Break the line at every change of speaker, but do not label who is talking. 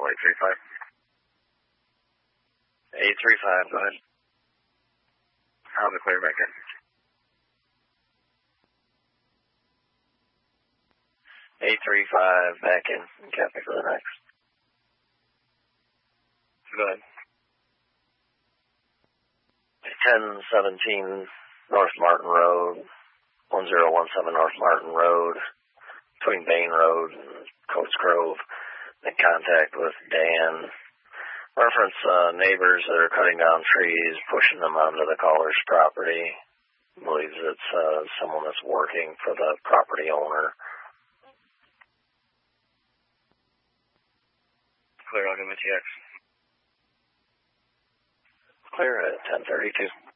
835. 835, go ahead.
I'll be clear back in.
835, back in. Copy for the next.
Go ahead.
1017 North Martin Road, 1017 North Martin Road, between Bain Road and Coates Grove. Make contact with Dan. Reference neighbors that are cutting down trees, pushing them onto the caller's property. Believes it's someone that's working for the property owner.
Clear, I'll give it TX.
Clear at 1032.